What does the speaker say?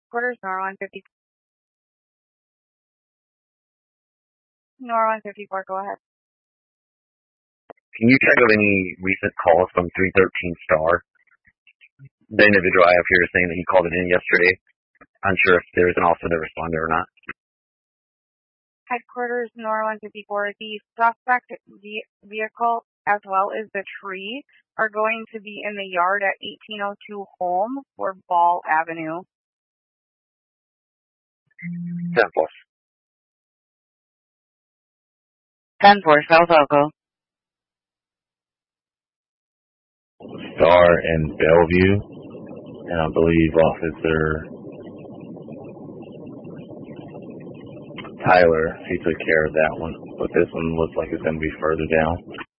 Headquarters, Nora 150. Nora 154, go ahead. Can you check out any recent calls from 313 Star? The individual I have here is saying that he called it in yesterday. Unsure if there's an officer that responded or not. Headquarters, Nora 154. The suspect vehicle as well as the tree are going to be in the yard at 1802 Home or Ball Avenue. 10-4. 10-4, South Elko. Star and Bellevue, and I believe Officer Tyler, he took care of that one, but this one looks like it's going to be further down.